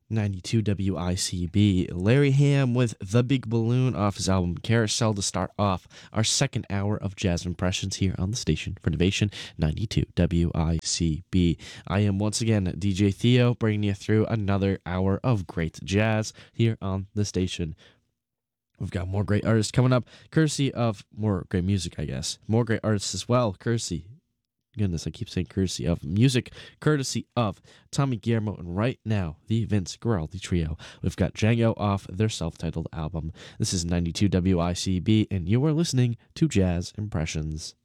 92 WICB. Larry Ham with The Big Balloon off his album Carousel to start off our second hour of jazz impressions here on the station for Innovation 92 WICB. I am once again DJ Theo, bringing you through another hour of great jazz here on the station. We've got more great artists coming up, courtesy of more great music, I guess. More great artists as well, courtesy. Goodness, I keep saying courtesy of music, courtesy of Tommy Guillermo, and right now, the Vince Guaraldi Trio. We've got Django off their self-titled album. This is 92 WICB, and you are listening to Jazz Impressions.